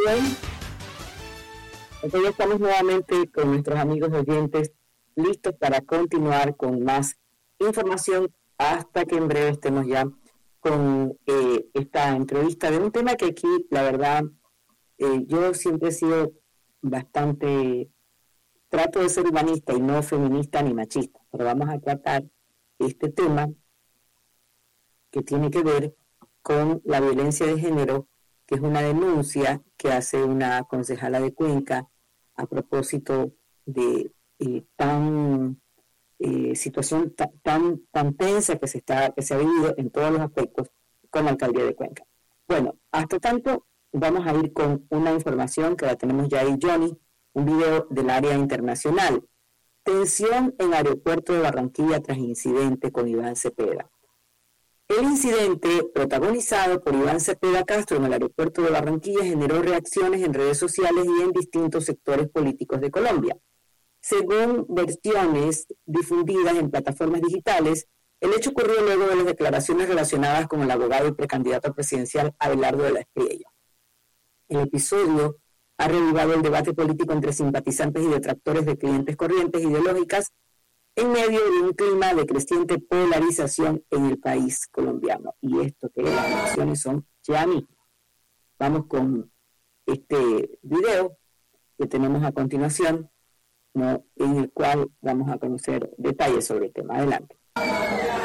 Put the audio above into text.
Bien, entonces ya estamos nuevamente con nuestros amigos oyentes listos para continuar con más información hasta que en breve estemos ya con esta entrevista de un tema que aquí, la verdad, yo siempre he sido bastante, trato de ser humanista y no feminista ni machista, pero vamos a tratar este tema que tiene que ver con la violencia de género, que es una denuncia que hace una concejala de Cuenca a propósito de situación tan tensa que se ha vivido en todos los aspectos con la alcaldía de Cuenca. Bueno, hasta tanto vamos a ir con una información que la tenemos ya ahí, Johnny, un video del área internacional. Tensión en aeropuerto de Barranquilla tras incidente con Iván Cepeda. El incidente, protagonizado por Iván Cepeda Castro en el aeropuerto de Barranquilla, generó reacciones en redes sociales y en distintos sectores políticos de Colombia. Según versiones difundidas en plataformas digitales, el hecho ocurrió luego de las declaraciones relacionadas con el abogado y precandidato presidencial Abelardo de la Espriella. El episodio ha revivado el debate político entre simpatizantes y detractores de clientes corrientes ideológicas en medio de un clima de creciente polarización en el país colombiano. Y esto que las elecciones son ya mismo. Vamos con este video que tenemos a continuación, ¿no?, en el cual vamos a conocer detalles sobre el tema. Adelante.